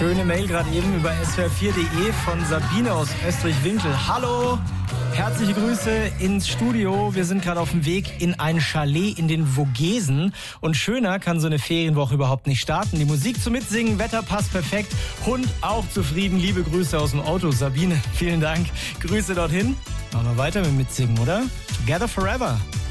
Schöne Mail gerade eben über swr4.de von Sabine aus Österreich-Winkel. Hallo, herzliche Grüße ins Studio. Wir sind gerade auf dem Weg in ein Chalet in den Vogesen. Und schöner kann so eine Ferienwoche überhaupt nicht starten. Die Musik zum Mitsingen, Wetter passt perfekt. Hund auch zufrieden. Liebe Grüße aus dem Auto. Sabine, vielen Dank. Grüße dorthin. Machen wir weiter mit Mitsingen, oder? Together Forever.